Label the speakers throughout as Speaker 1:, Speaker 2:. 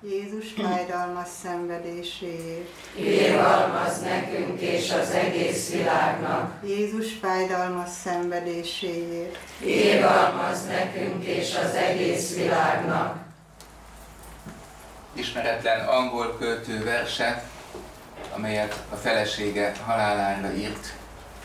Speaker 1: Jézus fájdalmas szenvedéséért.
Speaker 2: Irgalmazz nekünk és az egész világnak.
Speaker 1: Jézus fájdalmas szenvedéséért.
Speaker 2: Irgalmazz nekünk és az egész világnak.
Speaker 3: Ismeretlen angol költő verse, amelyet a felesége halálára írt.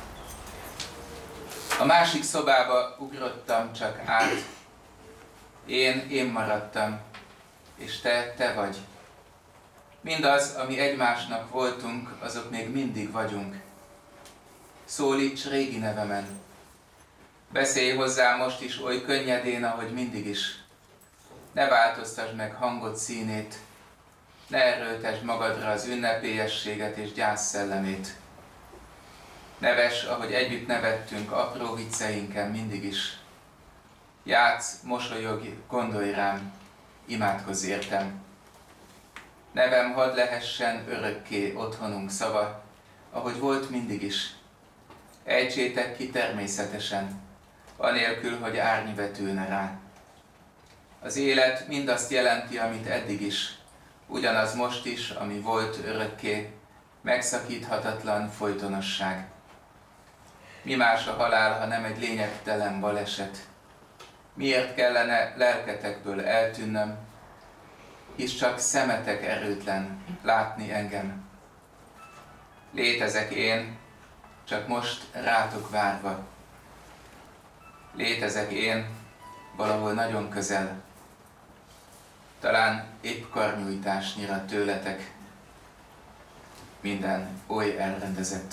Speaker 3: A másik szobába ugrottam csak át. Én maradtam, és te vagy. Mindaz, ami egymásnak voltunk, azok még mindig vagyunk. Szólíts régi nevemen. Beszélj hozzám most is oly könnyedén, ahogy mindig is. Ne változtasd meg hangod színét, ne erőltesd magadra az ünnepélyességet és gyász szellemét. Neves, ahogy együtt nevettünk apró vicceinken mindig is. Játsz, mosolyogj, gondolj rám, imádkozz értem. Nevem hadd lehessen örökké otthonunk szava, ahogy volt mindig is. Ejtsétek ki természetesen, anélkül, hogy árny vetülne rá. Az élet mindazt jelenti, amit eddig is, ugyanaz most is, ami volt örökké, megszakíthatatlan folytonosság. Mi más a halál, ha nem egy lényegtelen baleset? Miért kellene lelketekből eltűnnöm, hisz csak szemetek erőtlen látni engem. Létezek én, csak most rátok várva. Létezek én, valahol nagyon közel. Talán épp karnyújtásnyira tőletek. Minden oly elrendezett.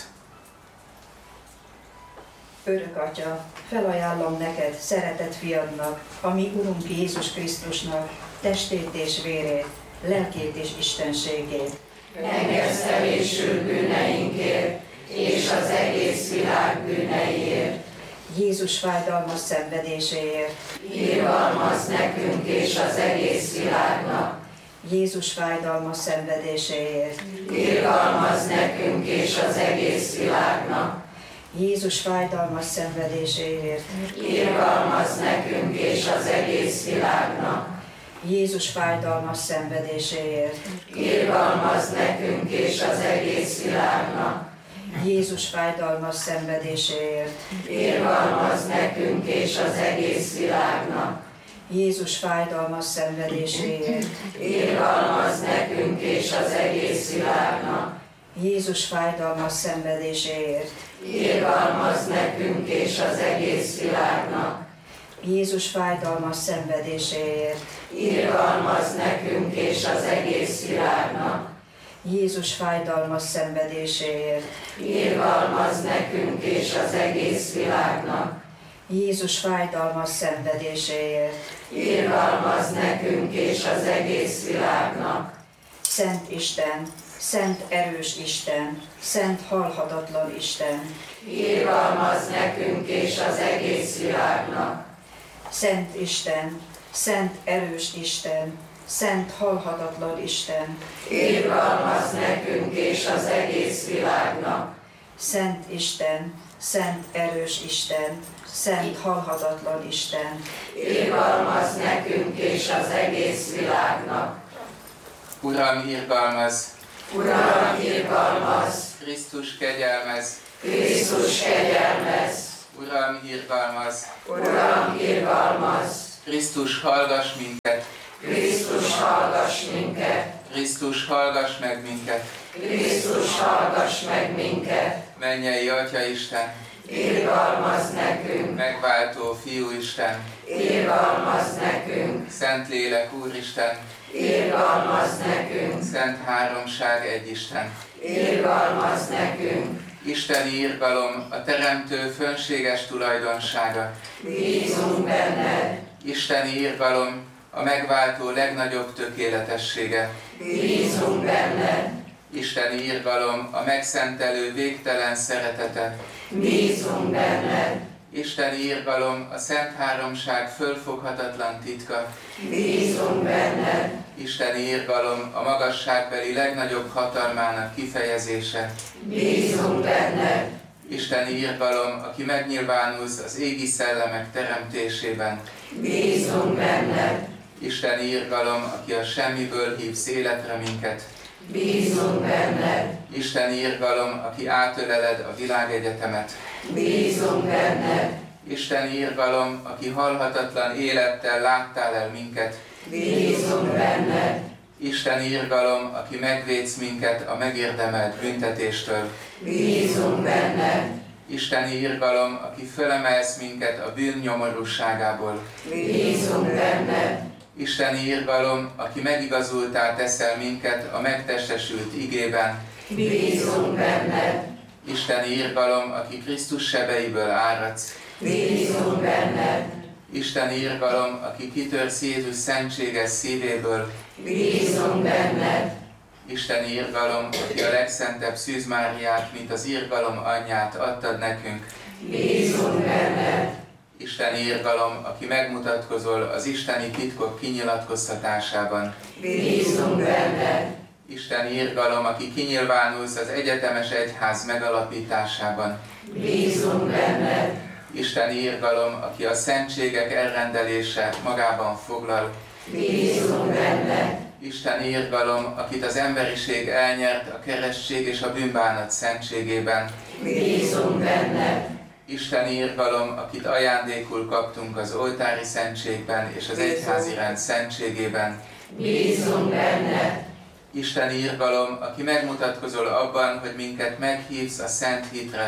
Speaker 4: Örök Atya, felajánlom neked, szeretett fiadnak, a mi Urunk Jézus Krisztusnak, testét és vérét, lelkét és istenségét.
Speaker 2: Megesztelésül bűneinkért, és az egész világ bűneiért.
Speaker 4: Jézus fájdalmas szenvedéséért.
Speaker 2: Irgalmazz nekünk és az egész világnak.
Speaker 4: Jézus fájdalmas szenvedéséért.
Speaker 2: Irgalmazz nekünk és az egész világnak.
Speaker 4: Jézus fájdalmas szenvedéséért.
Speaker 2: Irgalmazz nekünk és az egész világnak.
Speaker 4: Jézus fájdalmas szenvedéséért.
Speaker 2: Irgalmazz nekünk és az egész világnak.
Speaker 4: Jézus fájdalmas szenvedéséért.
Speaker 2: Irgalmazz nekünk és az egész világnak.
Speaker 4: Jézus fájdalmas szenvedéséért.
Speaker 2: Irgalmazz nekünk és az egész világnak.
Speaker 4: Jézus fájdalmas szenvedéséért.
Speaker 2: Irgalmazz nekünk és az egész világnak.
Speaker 4: Jézus fájdalmas szenvedéséért.
Speaker 2: Irgalmazz nekünk és az egész világnak.
Speaker 4: Jézus fájdalmas szenvedéséért.
Speaker 2: Irgalmazz nekünk és az egész világnak.
Speaker 4: Jézus fájdalmas szenvedéséért.
Speaker 2: Irgalmazz nekünk és az egész világnak.
Speaker 4: Szent Isten, szent erős Isten, szent halhatatlan Isten.
Speaker 2: Irgalmazz nekünk és az egész világnak.
Speaker 4: Szent Isten, szent erős Isten, szent halhatatlan Isten.
Speaker 2: Irgalmazz nekünk és az egész világnak.
Speaker 4: Szent Isten, szent erős Isten, szent halhatatlan Isten.
Speaker 2: Irgalmazz nekünk és az egész világnak.
Speaker 3: Uram, irgalmazz!
Speaker 2: Uram, irgalmazz!
Speaker 3: Krisztus, kegyelmezz!
Speaker 2: Krisztus, kegyelmezz!
Speaker 3: Uram, irgalmazz!
Speaker 2: Uram, irgalmazz!
Speaker 3: Krisztus, hallgass minket!
Speaker 2: Krisztus, hallgass minket!
Speaker 3: Krisztus, hallgass meg minket!
Speaker 2: Krisztus, hallgass meg minket!
Speaker 3: Mennyei Atya Isten!
Speaker 2: Irgalmazz nekünk!
Speaker 3: Megváltó Fiú Isten!
Speaker 2: Irgalmazz nekünk!
Speaker 3: Szentlélek Úristen!
Speaker 2: Irgalmazz nekünk!
Speaker 3: Szent Háromság egy Isten!
Speaker 2: Irgalmazz nekünk!
Speaker 3: Isteni irgalom, a Teremtő fönséges tulajdonsága.
Speaker 2: Bízunk benned!
Speaker 3: Isteni irgalom, a megváltó legnagyobb tökéletessége.
Speaker 2: Bízunk benned!
Speaker 3: Isteni irgalom, a megszentelő végtelen szeretete.
Speaker 2: Bízunk benned!
Speaker 3: Isteni irgalom, a Szent Háromság fölfoghatatlan titka.
Speaker 2: Bízunk benned!
Speaker 3: Isteni irgalom, a magasságbeli legnagyobb hatalmának kifejezése.
Speaker 2: Bízunk benned!
Speaker 3: Isteni irgalom, aki megnyilvánulsz az égi szellemek teremtésében.
Speaker 2: Bízunk benned!
Speaker 3: Isteni irgalom, aki a semmiből hívsz életre minket.
Speaker 2: Bízunk benned.
Speaker 3: Isteni irgalom, aki átöleled a világegyetemet.
Speaker 2: Bízunk benned.
Speaker 3: Isteni irgalom, aki halhatatlan élettel láttál el minket.
Speaker 2: Bízunk benned.
Speaker 3: Isteni irgalom, aki megvédsz minket a megérdemelt büntetéstől.
Speaker 2: Bízunk benned.
Speaker 3: Isteni irgalom, aki fölemelsz minket a bűn nyomorúságából.
Speaker 2: Bízunk benned.
Speaker 3: Isteni irgalom, aki megigazultá teszel minket a megtestesült igében.
Speaker 2: Bízunk benned.
Speaker 3: Isteni irgalom, aki Krisztus sebeiből áradsz.
Speaker 2: Bízunk benned.
Speaker 3: Isteni irgalom, aki kitörsz Jézus szentséges szívéből.
Speaker 2: Bízunk benned.
Speaker 3: Isteni irgalom, aki a legszentebb Szűz Máriát, mint az irgalom anyját adtad nekünk.
Speaker 2: Bízunk benned.
Speaker 3: Isteni irgalom, aki megmutatkozol az isteni titkok kinyilatkoztatásában.
Speaker 2: Bízunk benned.
Speaker 3: Isteni irgalom, aki kinyilvánulsz az egyetemes egyház megalapításában.
Speaker 2: Bízunk benned.
Speaker 3: Isteni irgalom, aki a szentségek elrendelése magában foglal.
Speaker 2: Bízunk benned.
Speaker 3: Isteni irgalom, akit az emberiség elnyert a keresztség és a bűnbánat szentségében.
Speaker 2: Bízunk benned.
Speaker 3: Isteni irgalom, akit ajándékul kaptunk az oltári szentségben és az egyházi rend szentségében.
Speaker 2: Bízunk benned.
Speaker 3: Isteni irgalom, aki megmutatkozol abban, hogy minket meghívsz a szent hitre.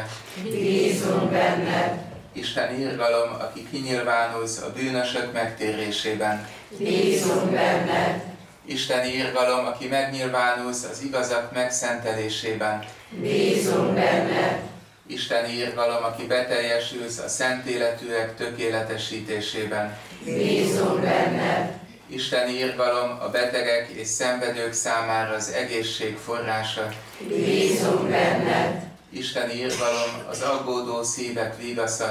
Speaker 2: Bízunk benned.
Speaker 3: Isteni irgalom, aki kinyilvánulsz a bűnösök megtérésében.
Speaker 2: Bízunk benned.
Speaker 3: Isteni irgalom, aki megnyilvánulsz az igazak megszentelésében.
Speaker 2: Bízunk benned.
Speaker 3: Isteni irgalom, aki beteljesülsz a szent életűek tökéletesítésében.
Speaker 2: Bízunk benned.
Speaker 3: Isteni irgalom, a betegek és szenvedők számára az egészség forrása.
Speaker 2: Bízunk benned.
Speaker 3: Isteni irgalom, az aggódó szívek vigasza.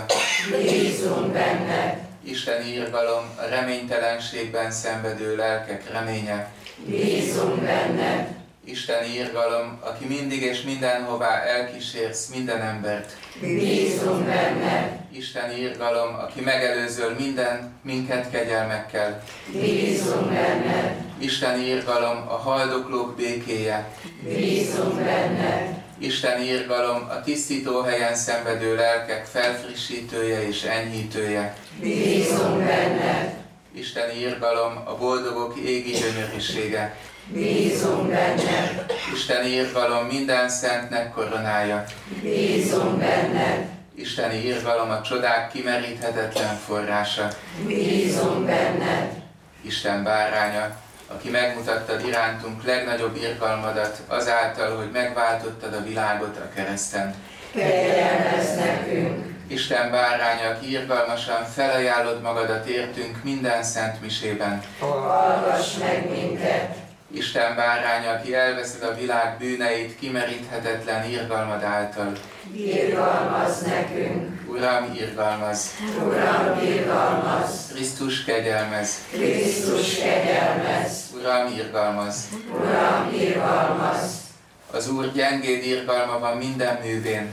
Speaker 2: Bízunk benned.
Speaker 3: Isteni irgalom, a reménytelenségben szenvedő lelkek reménye.
Speaker 2: Bízunk benned.
Speaker 3: Isteni irgalom, aki mindig és mindenhová elkísérsz minden embert.
Speaker 2: Bízunk benned.
Speaker 3: Isteni irgalom, aki megelőzöl minket kegyelmekkel.
Speaker 2: Bízunk benned.
Speaker 3: Isteni irgalom, a haldoklók békéje.
Speaker 2: Bízunk benned.
Speaker 3: Isteni irgalom, a tisztító helyen szenvedő lelkek felfrissítője és enyhítője.
Speaker 2: Bízunk benned.
Speaker 3: Isteni irgalom, a boldogok égi gyönyörűsége.
Speaker 2: Bízunk benned.
Speaker 3: Isteni irgalom, minden szentnek koronája.
Speaker 2: Bízunk benned.
Speaker 3: Isteni irgalom, a csodák kimeríthetetlen forrása.
Speaker 2: Bízunk benned.
Speaker 3: Isten báránya, aki megmutattad irántunk legnagyobb irgalmadat azáltal, hogy megváltottad a világot a kereszten.
Speaker 2: Kegyelmezz nekünk.
Speaker 3: Isten báránya, aki irgalmasan felajánlod magadat értünk minden szent misében.
Speaker 2: Hallgass meg minket.
Speaker 3: Isten báránya, aki elveszed a világ bűneit kimeríthetetlen irgalmad által.
Speaker 2: Irgalmazz nekünk.
Speaker 3: Uram, irgalmazz!
Speaker 2: Uram, irgalmazz.
Speaker 3: Krisztus, kegyelmezz!
Speaker 2: Krisztus, kegyelmezz.
Speaker 3: Uram, irgalmazz!
Speaker 2: Uram, irgalmazz.
Speaker 3: Az Úr gyengéd irgalma van minden művén.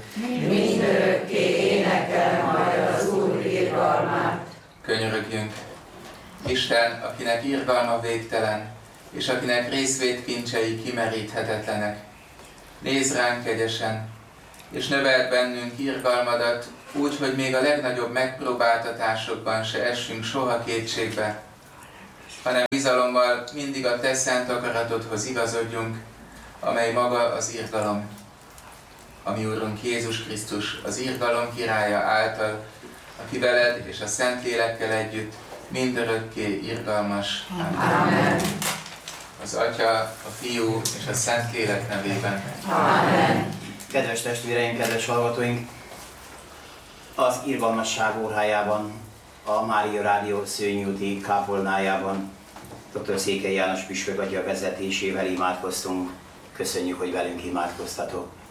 Speaker 2: Mindörökké énekel majd az Úr irgalmát.
Speaker 3: Könyörögjünk! Isten, akinek irgalma végtelen, és akinek részvétkincsei kimeríthetetlenek. Nézz ránk kegyesen, és növeld bennünk irgalmadat, úgy, hogy még a legnagyobb megpróbáltatásokban se essünk soha kétségbe, hanem bizalommal mindig a te szent akaratodhoz igazodjunk, amely maga az irgalom. A mi Úrunk Jézus Krisztus, az irgalom királya által, aki veled és a Szentlélekkel együtt mindörökké irgalmas.
Speaker 2: Amen.
Speaker 3: Az Atya, a Fiú és a Szentlélek nevében.
Speaker 2: Amen.
Speaker 5: Kedves testvéreim, kedves hallgatóink! Az Irgalmasság órájában, a Mária Rádió Szőnyúti kápolnájában dr. Székely János püspök atya vezetésével imádkoztunk. Köszönjük, hogy velünk imádkoztatok.